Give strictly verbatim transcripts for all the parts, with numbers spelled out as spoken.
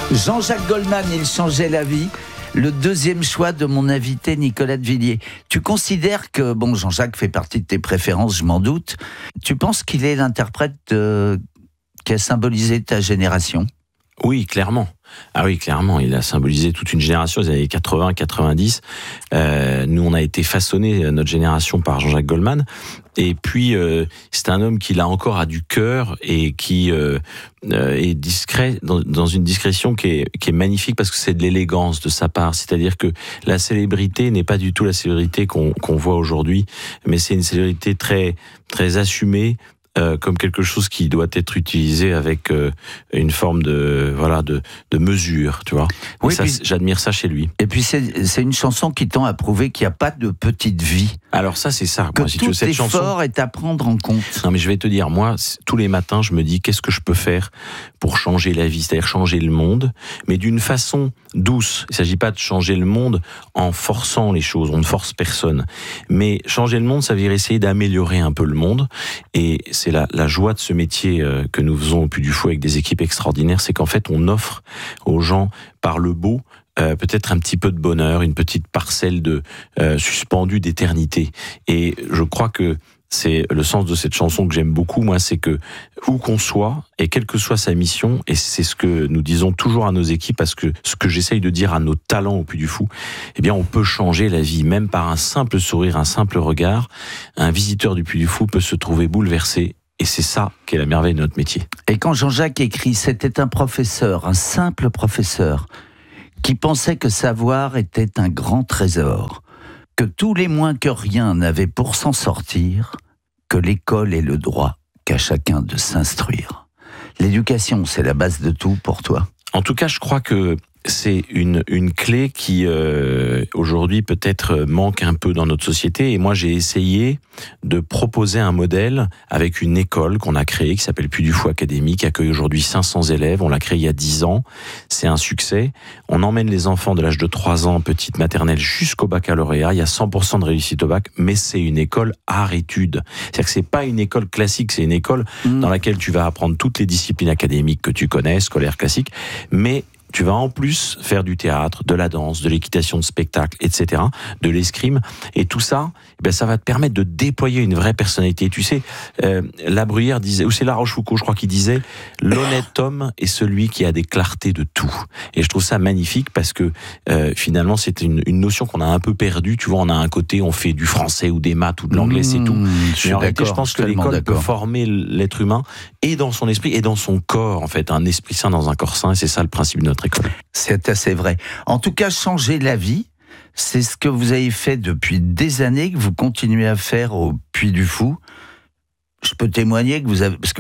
Jean-Jacques Goldman, il changeait la vie. Le deuxième choix de mon invité Nicolas de Villiers. Tu considères que, bon, Jean-Jacques fait partie de tes préférences, je m'en doute. Tu penses qu'il est l'interprète euh, qui a symbolisé ta génération ? Oui, clairement. Ah oui, clairement, il a symbolisé toute une génération, les années quatre-vingts quatre-vingt-dix. Euh, nous, on a été façonnés, notre génération, par Jean-Jacques Goldman. Et puis, euh, c'est un homme qui, là encore, a du cœur et qui euh, euh, est discret, dans, dans une discrétion qui est, qui est magnifique parce que c'est de l'élégance de sa part. C'est-à-dire que la célébrité n'est pas du tout la célébrité qu'on, qu'on voit aujourd'hui, mais c'est une célébrité très, très assumée, Euh, comme quelque chose qui doit être utilisé avec euh, une forme de voilà de, de mesure, tu vois. Oui, ça, puis, j'admire ça chez lui. Et puis c'est, c'est une chanson qui tend à prouver qu'il n'y a pas de petite vie. Alors ça c'est ça. Que moi, si tout tu veux, cette effort chanson... est à prendre en compte. Non mais je vais te dire, moi tous les matins je me dis qu'est-ce que je peux faire pour changer la vie, c'est-à-dire changer le monde, mais d'une façon douce. Il ne s'agit pas de changer le monde en forçant les choses, on ne force personne. Mais changer le monde, ça veut dire essayer d'améliorer un peu le monde. Et c'est la, la joie de ce métier euh, que nous faisons au Puy du Fou avec des équipes extraordinaires, c'est qu'en fait on offre aux gens par le beau Euh, peut-être un petit peu de bonheur, une petite parcelle de euh, suspendue d'éternité. Et je crois que c'est le sens de cette chanson que j'aime beaucoup, moi, c'est que où qu'on soit, et quelle que soit sa mission, et c'est ce que nous disons toujours à nos équipes, parce que ce que j'essaye de dire à nos talents au Puy du Fou, eh bien, on peut changer la vie, même par un simple sourire, un simple regard. Un visiteur du Puy du Fou peut se trouver bouleversé. Et c'est ça qui est la merveille de notre métier. Et quand Jean-Jacques écrit « C'était un professeur, un simple professeur », qui pensait que savoir était un grand trésor, que tous les moins que rien n'avaient pour s'en sortir, que l'école est le droit qu'a chacun de s'instruire. L'éducation, c'est la base de tout pour toi. En tout cas, je crois que c'est une, une clé qui, euh, aujourd'hui, peut-être manque un peu dans notre société. Et moi, j'ai essayé de proposer un modèle avec une école qu'on a créée, qui s'appelle Puy du Fou Académie, qui accueille aujourd'hui cinq cents élèves. On l'a créée il y a dix ans. C'est un succès. On emmène les enfants de l'âge de trois ans, petite maternelle, jusqu'au baccalauréat. Il y a cent pour cent de réussite au bac, mais c'est une école art-études. C'est-à-dire que c'est pas une école classique, c'est une école mmh. dans laquelle tu vas apprendre toutes les disciplines académiques que tu connais, scolaires classiques, mais tu vas en plus faire du théâtre, de la danse, de l'équitation de spectacle, et cetera, de l'escrime. Et tout ça, ben, ça va te permettre de déployer une vraie personnalité. Tu sais, euh, La Bruyère disait, ou c'est La Rochefoucauld, je crois, qui disait « L'honnête homme est celui qui a des clartés de tout ». Et je trouve ça magnifique parce que euh, finalement, c'est une, une notion qu'on a un peu perdue. Tu vois, on a un côté, on fait du français ou des maths ou de l'anglais, mmh, c'est tout. Mais en réalité, je pense que l'école d'accord. peut former l'être humain et dans son esprit et dans son corps, en fait. Un esprit sain dans un corps sain, et c'est ça le principe de notre école. C'est assez vrai. En tout cas, changer la vie, c'est ce que vous avez fait depuis des années, que vous continuez à faire au Puy du Fou. Je peux témoigner que vous avez... Parce que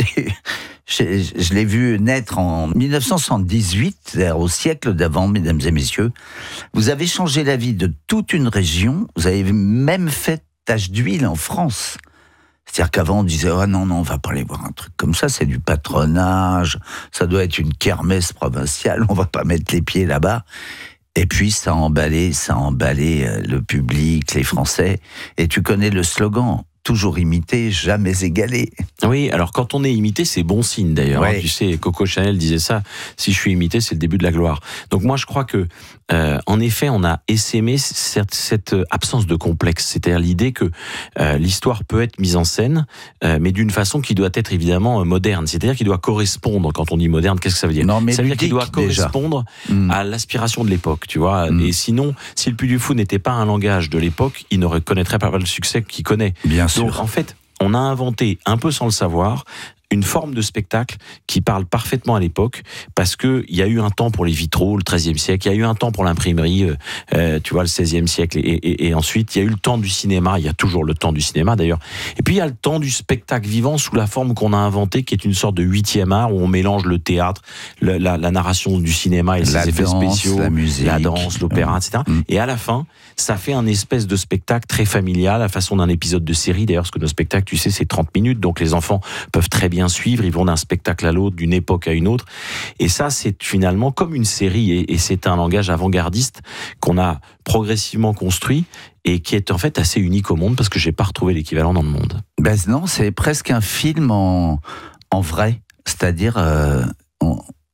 je, je l'ai vu naître en dix-neuf cent soixante-dix-huit, c'est-à-dire au siècle d'avant, mesdames et messieurs. Vous avez changé la vie de toute une région. Vous avez même fait tache d'huile en France. C'est-à-dire qu'avant, on disait « Ah non, non, on va pas aller voir un truc comme ça, c'est du patronage, ça doit être une kermesse provinciale, on va pas mettre les pieds là-bas. » Et puis, ça a emballé, ça a emballé le public, les Français. Et tu connais le slogan « Toujours imité, jamais égalé ». Oui, alors quand on est imité, c'est bon signe d'ailleurs. Ouais. Tu sais, Coco Chanel disait ça, si je suis imité, c'est le début de la gloire. Donc moi, je crois que, euh, en effet, on a essaimé cette, cette absence de complexe. C'est-à-dire l'idée que euh, l'histoire peut être mise en scène, euh, mais d'une façon qui doit être évidemment moderne. C'est-à-dire qu'il doit correspondre, quand on dit moderne, qu'est-ce que ça veut dire ? Non, mais ça veut dire qu'il doit correspondre mmh. à l'aspiration de l'époque, tu vois. Mmh. Et sinon, si le Puy du Fou n'était pas un langage de l'époque, il ne reconnaîtrait pas le succès qu'il connaît. Bien sûr. Donc, en fait, on a inventé, un peu sans le savoir, une forme de spectacle qui parle parfaitement à l'époque, parce que il y a eu un temps pour les vitraux, le treizième siècle, il y a eu un temps pour l'imprimerie, euh, tu vois, le seizième siècle, et, et, et ensuite il y a eu le temps du cinéma, il y a toujours le temps du cinéma d'ailleurs, et puis il y a le temps du spectacle vivant sous la forme qu'on a inventée, qui est une sorte de huitième art, où on mélange le théâtre, le, la, la narration du cinéma et la ses effets danse, spéciaux, la musique, la danse, l'opéra, mmh. et cetera. Et à la fin, ça fait un espèce de spectacle très familial, à la façon d'un épisode de série, d'ailleurs, parce que nos spectacles, tu sais, c'est trente minutes, donc les enfants peuvent très bien suivre, ils vont d'un spectacle à l'autre, d'une époque à une autre. Et ça, c'est finalement comme une série, et, et c'est un langage avant-gardiste qu'on a progressivement construit et qui est en fait assez unique au monde, parce que j'ai pas retrouvé l'équivalent dans le monde. Ben non, c'est presque un film en, en vrai. C'est-à-dire, euh, on, on voit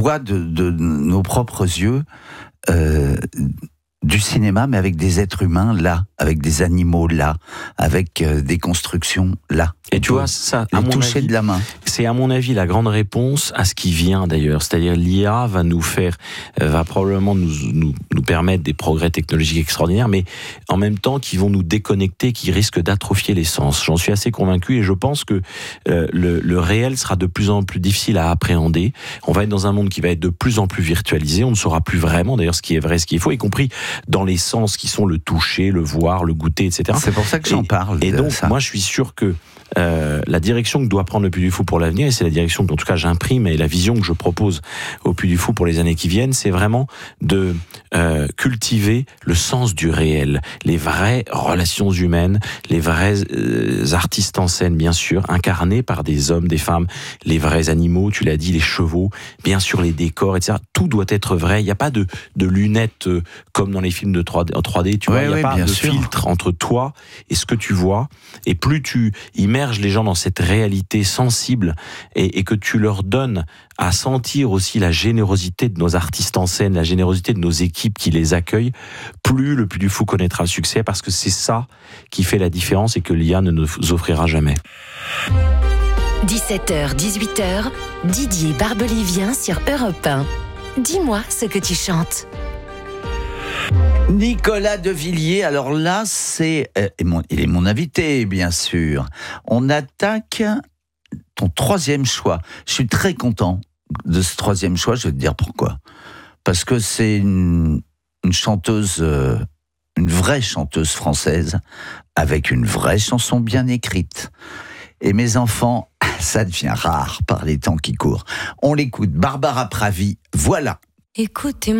voit de, de nos propres yeux euh, du cinéma, mais avec des êtres humains là, avec des animaux là, avec euh, des constructions là. Et tu vois, ça, à les mon toucher avis, de la main. C'est à mon avis la grande réponse à ce qui vient d'ailleurs. C'est-à-dire l'I A va nous faire, va probablement nous, nous, nous permettre des progrès technologiques extraordinaires, mais en même temps qui vont nous déconnecter, qui risquent d'atrophier les sens. J'en suis assez convaincu et je pense que euh, le, le réel sera de plus en plus difficile à appréhender. On va être dans un monde qui va être de plus en plus virtualisé. On ne saura plus vraiment d'ailleurs ce qui est vrai, ce qui est faux, y compris dans les sens qui sont le toucher, le voir, le goûter, et cetera. C'est pour ça que j'en et, parle. Et donc, ça. moi, je suis sûr que Euh, la direction que doit prendre le Puy du Fou pour l'avenir, et c'est la direction que, en tout cas, j'imprime et la vision que je propose au Puy du Fou pour les années qui viennent, c'est vraiment de euh, cultiver le sens du réel, les vraies relations humaines, les vrais euh, artistes en scène, bien sûr, incarnés par des hommes, des femmes, les vrais animaux, tu l'as dit, les chevaux, bien sûr les décors, et cetera. Tout doit être vrai. Il n'y a pas de, de lunettes euh, comme dans les films de trois D, en trois D, tu ouais, vois, il n'y a ouais, pas de sûr. filtre entre toi et ce que tu vois. Et plus tu immerges les gens dans cette réalité sensible et, et que tu leur donnes à sentir aussi la générosité de nos artistes en scène, la générosité de nos équipes qui les accueillent, plus le Puy du Fou connaîtra le succès, parce que c'est ça qui fait la différence et que l'I A ne nous offrira jamais. dix-sept heures, dix-huit heures, Didier Barbelivien sur Europe un. Dis-moi ce que tu chantes. Nicolas de Villiers, alors là, c'est, euh, mon, il est mon invité, bien sûr. On attaque ton troisième choix. Je suis très content de ce troisième choix, je vais te dire pourquoi. Parce que c'est une, une chanteuse, euh, une vraie chanteuse française, avec une vraie chanson bien écrite. Et mes enfants, ça devient rare par les temps qui courent. On l'écoute, Barbara Pravi, voilà. Écoutez-moi.